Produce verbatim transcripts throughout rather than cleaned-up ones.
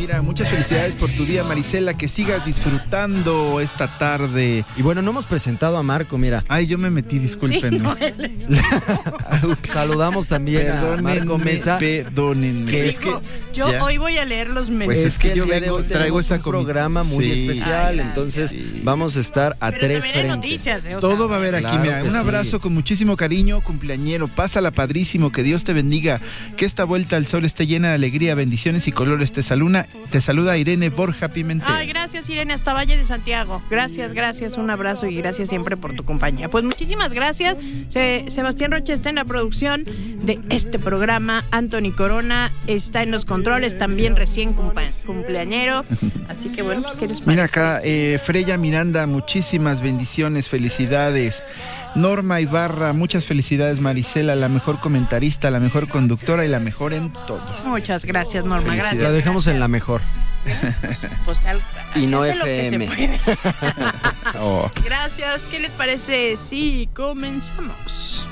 Mira, muchas felicidades por tu día, Marisela, que sigas disfrutando esta tarde. Y bueno, no hemos presentado a Marco, mira. Ay, yo me metí, discúlpenme. Sí, saludamos también a Marco Mesa. Perdónenme. Que es que yo ya. hoy voy a leer los mensajes. Pues es, es que, que yo vengo, traigo esa un programa muy sí. especial, Ay, entonces sí. vamos a estar a Pero tres frentes. Noticias, ¿eh? Todo va a haber aquí, claro mira, un sí. abrazo con muchísimo cariño, cumpleañero, pásala padrísimo, que Dios te bendiga, que esta vuelta al sol esté llena de alegría, bendiciones y colores. Te saluda, te saluda Irene Borja Pimentel. Ay, gracias Irene, hasta Valle de Santiago. Gracias, gracias, un abrazo y gracias siempre por tu compañía. Pues muchísimas gracias. Se, Sebastián Rocha está en la producción de este programa. Anthony Corona está en los controles, también recién cumpa- cumpleañero. Así que bueno, pues ¿qué les parece? Mira acá, eh, Freya Miranda, muchísimas bendiciones, felicidades. Norma Ibarra, muchas felicidades, Marisela, la mejor comentarista, la mejor conductora y la mejor en todo. Muchas gracias, Norma, gracias. La dejamos gracias. en la mejor. Pues, al, y no F M. Oh. Gracias, ¿qué les parece? Sí, comenzamos.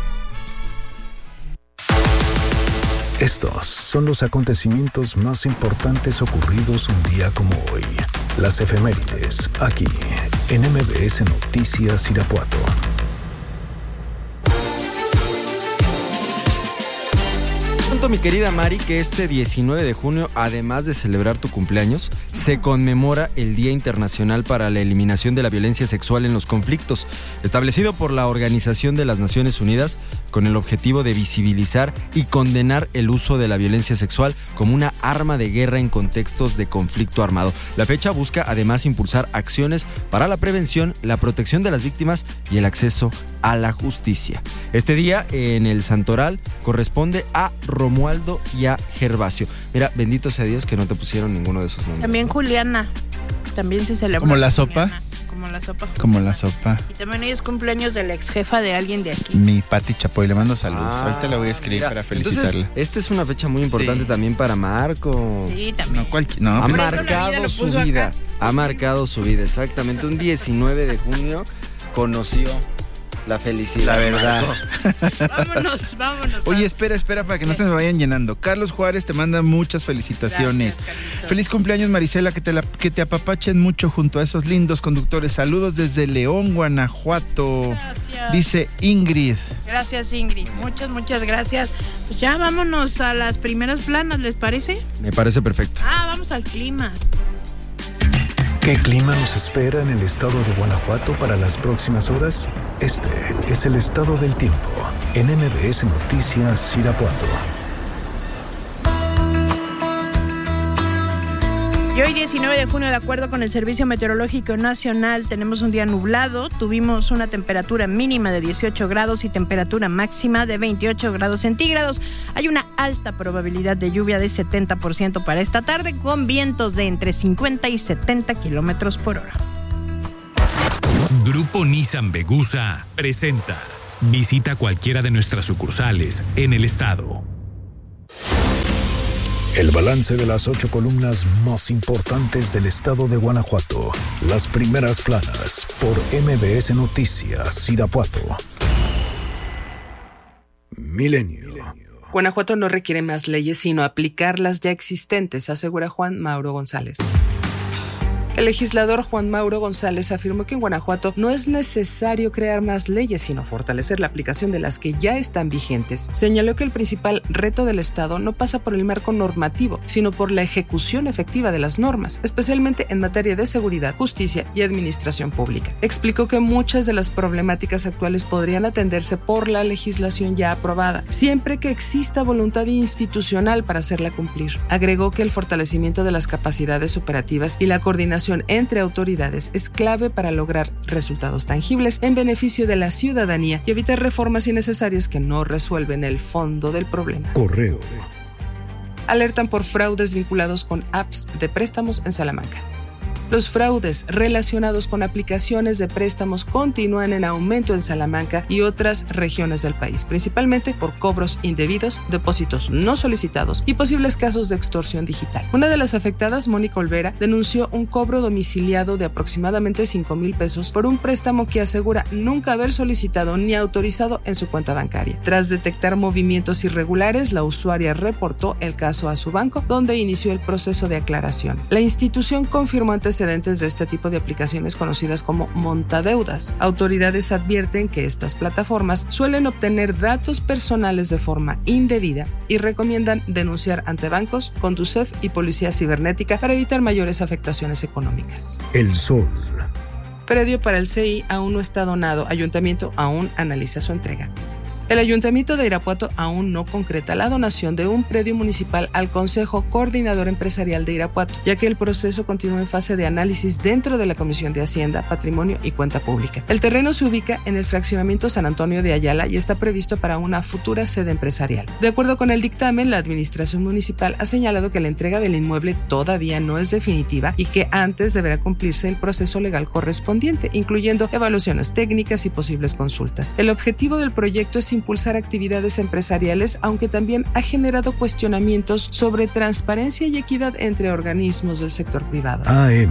Estos son los acontecimientos más importantes ocurridos un día como hoy. Las efemérides, aquí, en M B S Noticias Irapuato. Mi querida Mari, que este diecinueve de junio, además de celebrar tu cumpleaños, se conmemora el Día Internacional para la Eliminación de la Violencia Sexual en los Conflictos, establecido por la Organización de las Naciones Unidas con el objetivo de visibilizar y condenar el uso de la violencia sexual como una arma de guerra en contextos de conflicto armado. La fecha busca además impulsar acciones para la prevención, la protección de las víctimas y el acceso a la justicia. Este día en el Santoral corresponde a Romualdo y a Gervasio. Mira, bendito sea Dios que no te pusieron ninguno de esos nombres. También Juliana, también se celebra. ¿Como la sopa? Juliana, como la sopa. Juliana. Como la sopa. Y también hoy es cumpleaños de la ex jefa de alguien de aquí. Mi Pati Chapoy, le mando saludos. Ah, Ahorita la voy a escribir mira, para felicitarla. Entonces, esta es una fecha muy importante sí. también para Marco. Sí, también. No, cual, no, ha pero... marcado su vida. Acá. Ha marcado su vida, exactamente. Un diecinueve de junio conoció la felicidad. La verdad. Vámonos, vámonos. Oye, espera, espera, para que no se me vayan llenando. Carlos Juárez te manda muchas felicitaciones. Gracias, feliz cumpleaños, Marisela, que te, la, que te apapachen mucho junto a esos lindos conductores. Saludos desde León, Guanajuato. Gracias. Dice Ingrid. Gracias, Ingrid. Muchas, muchas gracias. Pues ya vámonos a las primeras planas, ¿les parece? Me parece perfecto. Ah, vamos al clima. ¿Qué clima nos espera en el estado de Guanajuato para las próximas horas? Este es el estado del tiempo en M B S Noticias Irapuato. Y hoy diecinueve de junio, de acuerdo con el Servicio Meteorológico Nacional, tenemos un día nublado, tuvimos una temperatura mínima de dieciocho grados y temperatura máxima de veintiocho grados centígrados. Hay una alta probabilidad de lluvia de setenta por ciento para esta tarde, con vientos de entre cincuenta y setenta kilómetros por hora. Grupo Nissan Vegusa presenta. Visita cualquiera de nuestras sucursales en el estado. El balance de las ocho columnas más importantes del estado de Guanajuato. Las primeras planas por M B S Noticias Irapuato. Milenio. Guanajuato no requiere más leyes, sino aplicar las ya existentes, asegura Juan Mauro González. El legislador Juan Mauro González afirmó que en Guanajuato no es necesario crear más leyes, sino fortalecer la aplicación de las que ya están vigentes. Señaló que el principal reto del Estado no pasa por el marco normativo, sino por la ejecución efectiva de las normas, especialmente en materia de seguridad, justicia y administración pública. Explicó que muchas de las problemáticas actuales podrían atenderse por la legislación ya aprobada, siempre que exista voluntad institucional para hacerla cumplir. Agregó que el fortalecimiento de las capacidades operativas y la coordinación entre autoridades es clave para lograr resultados tangibles en beneficio de la ciudadanía y evitar reformas innecesarias que no resuelven el fondo del problema. Correo. Alertan por fraudes vinculados con apps de préstamos en Salamanca. Los fraudes relacionados con aplicaciones de préstamos continúan en aumento en Salamanca y otras regiones del país, principalmente por cobros indebidos, depósitos no solicitados y posibles casos de extorsión digital. Una de las afectadas, Mónica Olvera, denunció un cobro domiciliado de aproximadamente cinco mil pesos por un préstamo que asegura nunca haber solicitado ni autorizado en su cuenta bancaria. Tras detectar movimientos irregulares, la usuaria reportó el caso a su banco, donde inició el proceso de aclaración. La institución confirmó antecedentes de este tipo de aplicaciones conocidas como montadeudas. Autoridades advierten que estas plataformas suelen obtener datos personales de forma indebida y recomiendan denunciar ante bancos, Conducef y Policía Cibernética para evitar mayores afectaciones económicas. El Sol. Predio para el C I aún no está donado. Ayuntamiento aún analiza su entrega. El Ayuntamiento de Irapuato aún no concreta la donación de un predio municipal al Consejo Coordinador Empresarial de Irapuato, ya que el proceso continúa en fase de análisis dentro de la Comisión de Hacienda, Patrimonio y Cuenta Pública. El terreno se ubica en el fraccionamiento San Antonio de Ayala y está previsto para una futura sede empresarial. De acuerdo con el dictamen, la Administración Municipal ha señalado que la entrega del inmueble todavía no es definitiva y que antes deberá cumplirse el proceso legal correspondiente, incluyendo evaluaciones técnicas y posibles consultas. El objetivo del proyecto es impulsar actividades empresariales, aunque también ha generado cuestionamientos sobre transparencia y equidad entre organismos del sector privado. A M.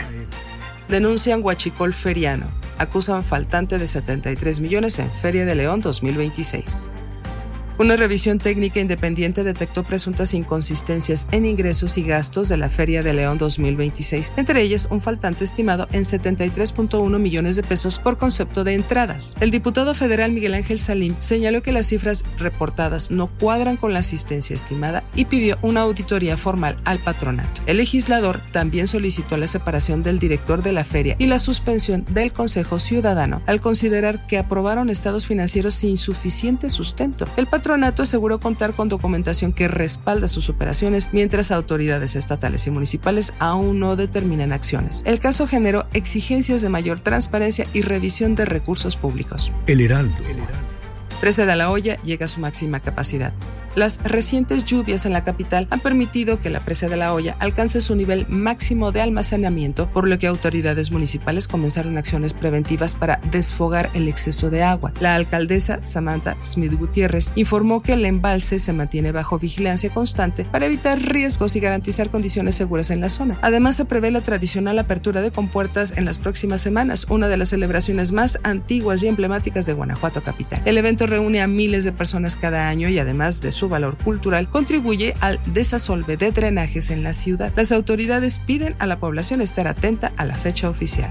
Denuncian huachicol feriano. Acusan faltante de setenta y tres millones en Feria de León dos mil veintiséis. Una revisión técnica independiente detectó presuntas inconsistencias en ingresos y gastos de la Feria de León dos mil veintiséis, entre ellas un faltante estimado en setenta y tres punto uno millones de pesos por concepto de entradas. El diputado federal Miguel Ángel Salim señaló que las cifras reportadas no cuadran con la asistencia estimada y pidió una auditoría formal al patronato. El legislador también solicitó la separación del director de la feria y la suspensión del Consejo Ciudadano al considerar que aprobaron estados financieros sin suficiente sustento. El patronato patronato aseguró contar con documentación que respalda sus operaciones, mientras autoridades estatales y municipales aún no determinan acciones. El caso generó exigencias de mayor transparencia y revisión de recursos públicos. El Heraldo. Presa de la Hoya llega a su máxima capacidad. Las recientes lluvias en la capital han permitido que la Presa de la Hoya alcance su nivel máximo de almacenamiento, por lo que autoridades municipales comenzaron acciones preventivas para desfogar el exceso de agua. La alcaldesa Samantha Smith Gutiérrez informó que el embalse se mantiene bajo vigilancia constante para evitar riesgos y garantizar condiciones seguras en la zona. Además, se prevé la tradicional apertura de compuertas en las próximas semanas, una de las celebraciones más antiguas y emblemáticas de Guanajuato capital. El evento reúne a miles de personas cada año y, además de su valor cultural, contribuye al desasolve de drenajes en la ciudad. Las autoridades piden a la población estar atenta a la fecha oficial.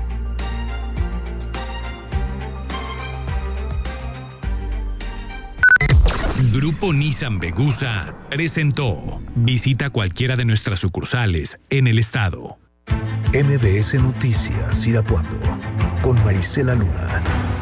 Grupo Nissan Vegusa presentó. Visita cualquiera de nuestras sucursales en el estado. M B S Noticias Irapuato con Marisela Luna.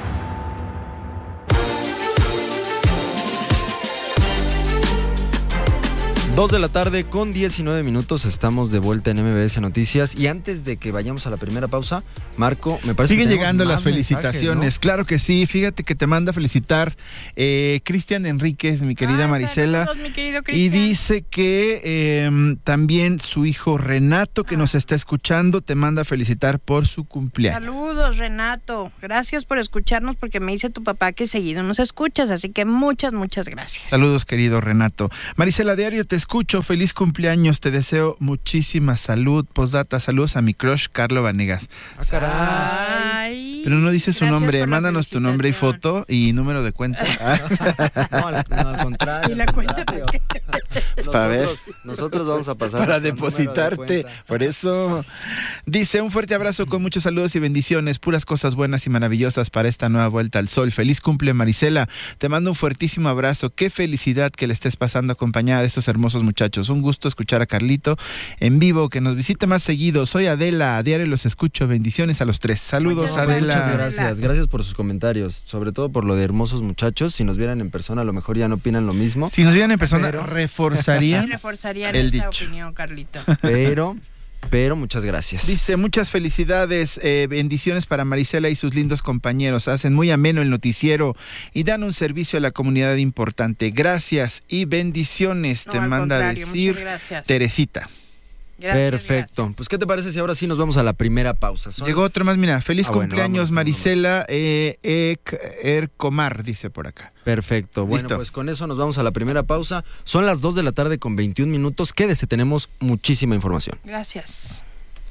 Dos de la tarde con diecinueve minutos, estamos de vuelta en M B S Noticias y antes de que vayamos a la primera pausa, Marco, me parece Siguen que llegando las felicitaciones, mensajes, ¿no? Claro que sí, fíjate que te manda a felicitar eh, Cristian Enríquez, mi querida Ay, Marisela, saludos, mi querido y Cristian. dice que eh, también su hijo Renato, que Ah. nos está escuchando, te manda a felicitar por su cumpleaños. Saludos, Renato. Gracias por escucharnos, porque me dice tu papá que seguido nos escuchas, así que muchas, muchas gracias. Saludos, querido Renato. Marisela, diario te escucho, feliz cumpleaños, te deseo muchísima salud. Postdata, saludos a mi crush, Carlo Vanegas. Ah, caray. Ay, Pero no dices su gracias nombre, por la mándanos tu nombre y felicitación. foto y número de cuenta. No, al, no, al contrario. ¿Y la cuenta al para qué? contrario. Para ver. Nosotros, nosotros vamos a pasar Para nuestro número de depositarte, cuenta. por eso. Dice, un fuerte abrazo con muchos saludos y bendiciones, puras cosas buenas y maravillosas para esta nueva vuelta al sol. Feliz cumple, Marisela, te mando un fuertísimo abrazo, qué felicidad que le estés pasando acompañada de estos hermosos muchachos. Un gusto escuchar a Carlito en vivo, que nos visite más seguido. Soy Adela, a diario los escucho, bendiciones a los tres. Saludos, Muchas Adela. Muchas gracias, gracias por sus comentarios, sobre todo por lo de hermosos muchachos. Si nos vieran en persona, a lo mejor ya no opinan lo mismo, Si nos vieran en persona, Pero- reforzaría. Sí, reforzaría El esta dicho. opinión, Carlito. pero, pero muchas gracias. Dice, muchas felicidades, eh, bendiciones para Marisela y sus lindos compañeros. Hacen muy ameno el noticiero y dan un servicio a la comunidad importante. Gracias y bendiciones, No, te al manda a contrario, decir muchas gracias. Teresita. Gracias, Perfecto. gracias. Pues, ¿qué te parece si ahora sí nos vamos a la primera pausa? Son... Llegó otro más, mira. Feliz Ah, bueno, cumpleaños, vámonos, Marisela eh, Ek- Ercomar, dice por acá. Perfecto. Bueno, Listo. pues con eso nos vamos a la primera pausa. Son las dos de la tarde con veintiún minutos. Quédese, tenemos muchísima información. Gracias.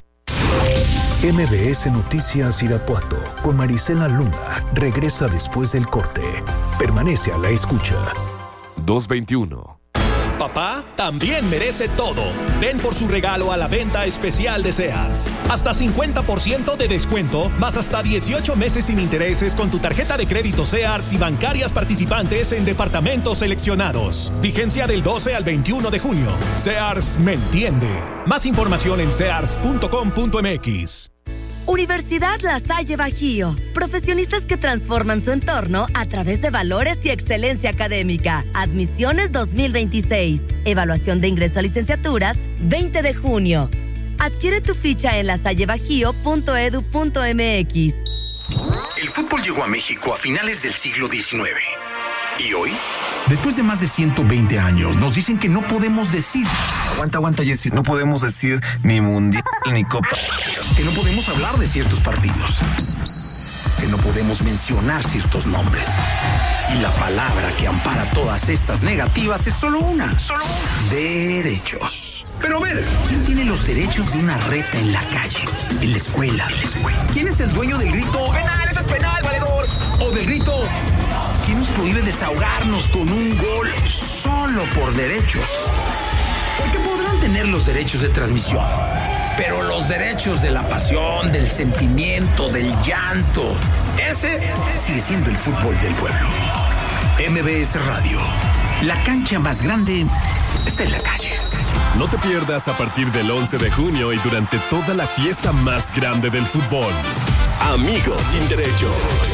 M B S Noticias Irapuato con Marisela Luna regresa después del corte. Permanece a la escucha. dos veintiuno. Papá también merece todo. Ven por su regalo a la venta especial de Sears. Hasta cincuenta por ciento de descuento, más hasta dieciocho meses sin intereses con tu tarjeta de crédito Sears y bancarias participantes en departamentos seleccionados. Vigencia del doce al veintiuno de junio. Sears me entiende. Más información en sears punto com punto m x. Universidad La Salle Bajío. Profesionistas que transforman su entorno a través de valores y excelencia académica. Admisiones dos mil veintiséis. Evaluación de ingreso a licenciaturas veinte de junio. Adquiere tu ficha en lasallebajío punto edu punto m x. El fútbol llegó a México a finales del siglo diecinueve. ¿Y hoy? Después de más de ciento veinte años, nos dicen que no podemos decir... Aguanta, aguanta, Jessy. No podemos decir ni mundial ni copa. Que no podemos hablar de ciertos partidos. Que no podemos mencionar ciertos nombres. Y la palabra que ampara todas estas negativas es solo una. Solo una. Derechos. Pero a ver, ¿quién tiene los derechos de una reta en la calle? En la escuela. ¿Quién es el dueño del grito? ¡Penal, ese es penal, valedor! O del grito... ¿Quién nos prohíbe desahogarnos con un gol solo por derechos? Porque podrán tener los derechos de transmisión, pero los derechos de la pasión, del sentimiento, del llanto, ese sigue siendo el fútbol del pueblo. M B S Radio, la cancha más grande está en la calle. No te pierdas a partir del once de junio y durante toda la fiesta más grande del fútbol. Amigos sin derechos.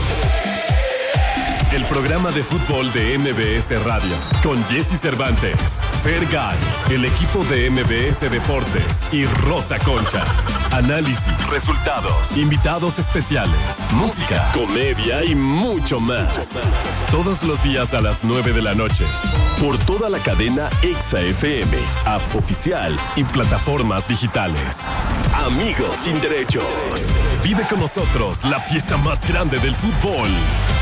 El programa de fútbol de M B S Radio, con Jessy Cervantes, Fergay, el equipo de M B S Deportes y Rosa Concha. Análisis, resultados, invitados especiales, música, comedia y mucho más. Todos los días a las nueve de la noche, por toda la cadena Exa F M, app oficial y plataformas digitales. Amigos sin derechos. Vive con nosotros la fiesta más grande del fútbol.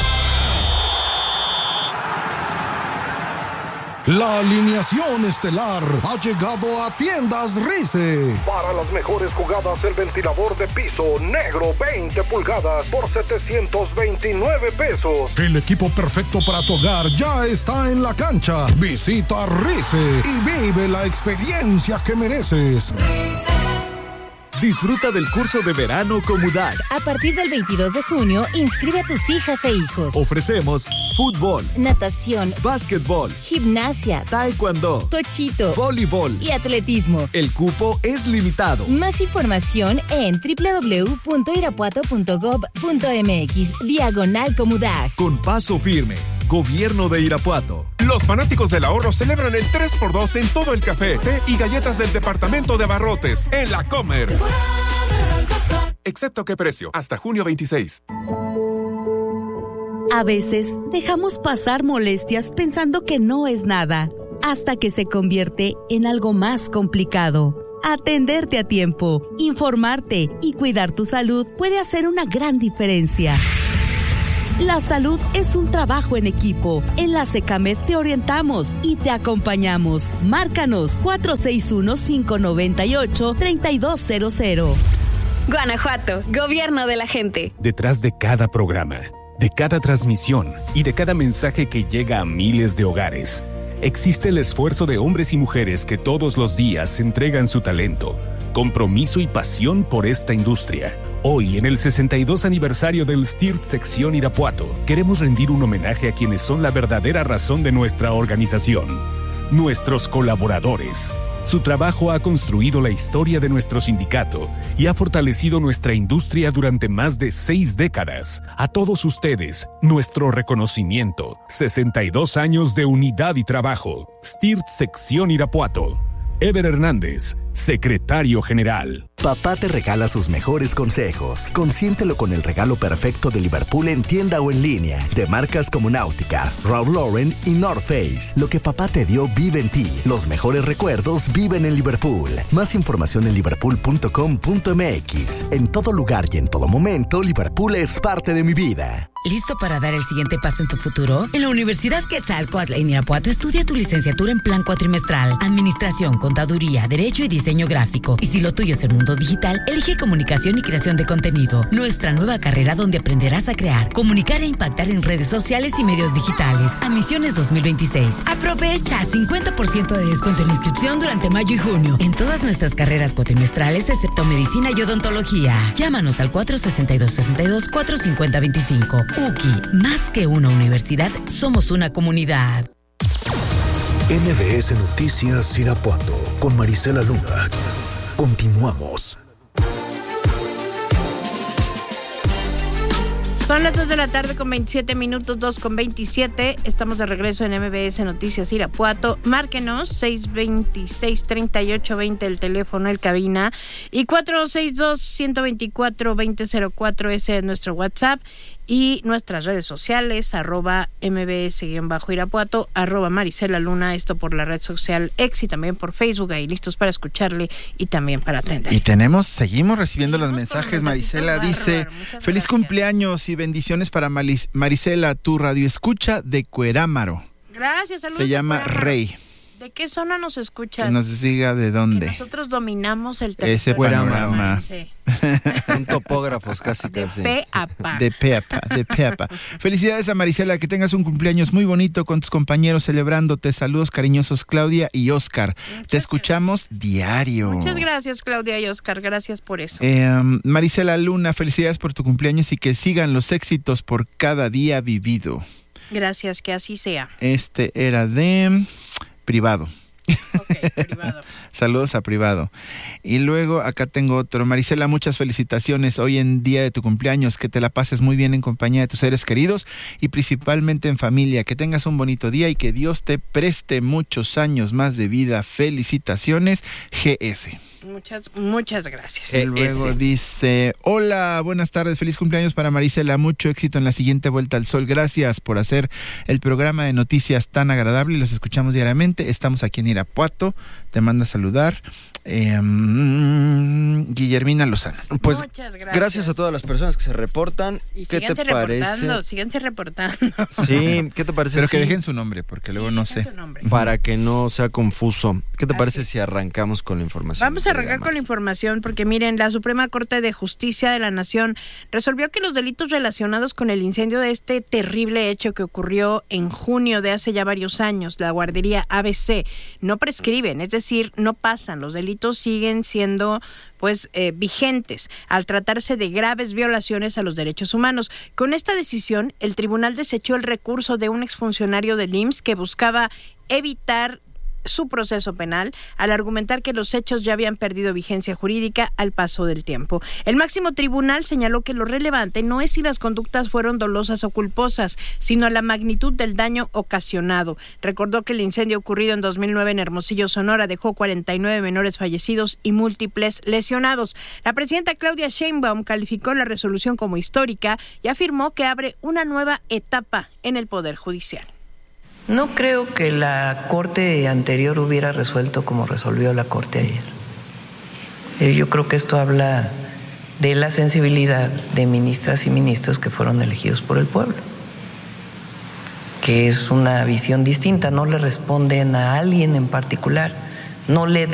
La alineación estelar ha llegado a Tiendas Rice. Para las mejores jugadas, el ventilador de piso negro veinte pulgadas por setecientos veintinueve pesos. El equipo perfecto para tu hogar ya está en la cancha. Visita Rice y vive la experiencia que mereces. Disfruta del curso de verano Comudac. A partir del veintidós de junio, inscribe a tus hijas e hijos. Ofrecemos fútbol, natación, básquetbol, gimnasia, taekwondo, tochito, voleibol y atletismo. El cupo es limitado. Más información en doble u doble u doble u punto irapuato punto gob punto m x, diagonal Comudac. Con paso firme. Gobierno de Irapuato. Los fanáticos del ahorro celebran el tres por dos en todo el café, té y galletas del departamento de abarrotes en La Comer. Excepto qué precio, hasta junio veintiséis. A veces dejamos pasar molestias pensando que no es nada, hasta que se convierte en algo más complicado. Atenderte a tiempo, informarte y cuidar tu salud puede hacer una gran diferencia. La salud es un trabajo en equipo. En la Secamed te orientamos y te acompañamos. Márcanos cuatro seis uno, cinco nueve ocho, tres dos cero cero. Guanajuato, gobierno de la gente. Detrás de cada programa, de cada transmisión y de cada mensaje que llega a miles de hogares, existe el esfuerzo de hombres y mujeres que todos los días entregan su talento, compromiso y pasión por esta industria. Hoy, en el sesenta y dos aniversario del S T I R T Sección Irapuato, queremos rendir un homenaje a quienes son la verdadera razón de nuestra organización, nuestros colaboradores. Su trabajo ha construido la historia de nuestro sindicato y ha fortalecido nuestra industria durante más de seis décadas. A todos ustedes, nuestro reconocimiento. sesenta y dos años de unidad y trabajo. S T I R T Sección Irapuato. Ever Hernández, secretario general. Papá te regala sus mejores consejos. Consiéntelo con el regalo perfecto de Liverpool en tienda o en línea. De marcas como Náutica, Ralph Lauren y North Face. Lo que papá te dio vive en ti. Los mejores recuerdos viven en Liverpool. Más información en liverpool punto com punto m x. En todo lugar y en todo momento, Liverpool es parte de mi vida. ¿Listo para dar el siguiente paso en tu futuro? En la Universidad Quetzalcóatl en Irapuato estudia tu licenciatura en plan cuatrimestral, Administración, Contaduría, Derecho y Diseño Gráfico. Y si lo tuyo es el mundo digital, elige Comunicación y Creación de Contenido, nuestra nueva carrera donde aprenderás a crear, comunicar e impactar en redes sociales y medios digitales. Admisiones dos mil veintiséis. Aprovecha cincuenta por ciento de descuento en inscripción durante mayo y junio en todas nuestras carreras cuatrimestrales excepto Medicina y Odontología. Llámanos al cuatro seis dos, seis dos, cuatro cinco cero dos cinco. U C I, más que una universidad, somos una comunidad. N B S Noticias Irapuato con Marisela Luna. Continuamos. Son las dos de la tarde con veintisiete minutos, dos con veintisiete. Estamos de regreso en M B S Noticias Irapuato. Márquenos, seis veintiséis, treinta y ocho veinte el teléfono, el cabina. Y cuatro seis dos, uno dos cuatro, dos cero cero cuatro, ese es nuestro WhatsApp. Y nuestras redes sociales, arroba mbs-irapuato, arroba Marisela Luna, esto por la red social X y también por Facebook, ahí listos para escucharle y también para atender. Y tenemos, seguimos recibiendo los mensajes. Marisela dice, bárbaro, feliz cumpleaños y bendiciones para Maris- Marisela, tu radio escucha de Cuerámaro. Gracias, saludos. Se llama Cuerámaro. Rey. ¿De qué zona nos escuchas? Que nos diga de dónde. Que nosotros dominamos el Ese panorama. Sí. Son topógrafos casi casi. De pe a pa. De pe a pa, de pe a pa. Felicidades a Marisela, que tengas un cumpleaños muy bonito con tus compañeros celebrándote. Saludos cariñosos Claudia y Oscar. Muchas Te escuchamos gracias. Diario. Muchas gracias Claudia y Oscar, gracias por eso. Eh, Marisela Luna, felicidades por tu cumpleaños y que sigan los éxitos por cada día vivido. Gracias, que así sea. Este era de privado. Ok, privado. Saludos a privado. Y luego acá tengo otro. Marisela, muchas felicitaciones hoy en día de tu cumpleaños. Que te la pases muy bien en compañía de tus seres queridos y principalmente en familia. Que tengas un bonito día y que Dios te preste muchos años más de vida. Felicitaciones, G S. Muchas, muchas gracias. Y luego dice, hola, buenas tardes, feliz cumpleaños para Marisela, mucho éxito en la siguiente Vuelta al Sol, gracias por hacer el programa de noticias tan agradable, los escuchamos diariamente, estamos aquí en Irapuato, te manda a saludar eh, Guillermina Lozano. Pues muchas gracias. Gracias a todas las personas que se reportan. Y ¿Qué te reportando, parece? Síganse reportando. Sí, ¿qué te parece? Pero si... que dejen su nombre, porque luego sí, no sé. Para que no sea confuso. ¿Qué te Así. parece si arrancamos con la información? Vamos a arrancar con la información porque miren, la Suprema Corte de Justicia de la Nación resolvió que los delitos relacionados con el incendio de este terrible hecho que ocurrió en junio de hace ya varios años, la guardería A B C, no prescriben, es decir, no pasan, los delitos siguen siendo pues eh, vigentes al tratarse de graves violaciones a los derechos humanos. Con esta decisión, el tribunal desechó el recurso de un exfuncionario del I M S S que buscaba evitar su proceso penal al argumentar que los hechos ya habían perdido vigencia jurídica al paso del tiempo. El máximo tribunal señaló que lo relevante no es si las conductas fueron dolosas o culposas, sino la magnitud del daño ocasionado. Recordó que el incendio ocurrido en dos mil nueve en Hermosillo, Sonora, dejó cuarenta y nueve menores fallecidos y múltiples lesionados. La presidenta Claudia Sheinbaum calificó la resolución como histórica y afirmó que abre una nueva etapa en el Poder Judicial. No creo que la Corte anterior hubiera resuelto como resolvió la Corte ayer. Yo creo que esto habla de la sensibilidad de ministras y ministros que fueron elegidos por el pueblo, que es una visión distinta, no le responden a alguien en particular, no le